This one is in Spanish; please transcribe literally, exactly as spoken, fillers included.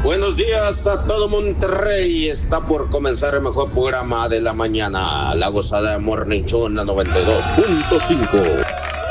Buenos días a todo Monterrey. Está por comenzar el mejor programa de la mañana, La Gozada Morning Show en la noventa y dos punto cinco.